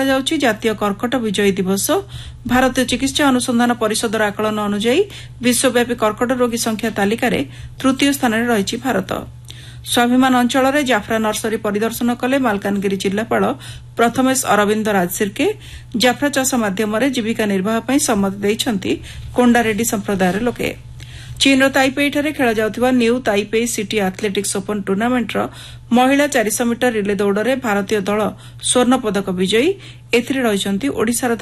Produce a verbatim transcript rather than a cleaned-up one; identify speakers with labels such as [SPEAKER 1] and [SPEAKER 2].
[SPEAKER 1] କରାଯାଉଛି ଜାତୀୟ କର୍କଟ ବିଜୟୀ ଦିବସ। ଭାରତୀୟ ଚିକିତ୍ସା ଅନୁସନ୍ଧାନ ପରିଷଦର ଆକଳନ ଅନୁଯାୟୀ ବିଶ୍ୱବ୍ୟାପୀ କର୍କଟ ରୋଗୀ ସଂଖ୍ୟା ତାଲିକାରେ ତୃତୀୟ ସ୍ଥାନରେ ରହିଛି ଭାରତ। ସ୍ୱାଭିମାନ ଅଞ୍ଚଳରେ ଜାଫ୍ରା ନର୍ସରୀ ପରିଦର୍ଶନ କଲେ ମାଲକାନଗିରି ଜିଲ୍ଲାପାଳ ପ୍ରଥମେଶ ଅରବିନ୍ଦ ରାଜସିର୍କେ। ଜାଫ୍ରା ଚାଷ ମାଧ୍ୟମରେ ଜୀବିକା ନିର୍ବାହ ପାଇଁ ସମ୍ମତି ଦେଇଛନ୍ତି କୋଣ୍ଡାରେଡ୍ଡି ସମ୍ପ୍ରଦାୟର ଲୋକେ। ଚୀନର ତାଇପେଇଠାରେ ଖେଳାଯାଉଥିବା new Taipei city athletics open ଟୁର୍ଣ୍ଣାମେଣ୍ଟର ମହିଳା ଚାରିଶହ ମିଟର ରିଲେ ଦୌଡ଼ରେ ଭାରତୀୟ ଦଳ ସ୍ୱର୍ଣ୍ଣପଦକ ବିଜୟୀ। ଏଥିରେ ରହିଛନ୍ତି ଓଡ଼ିଶାର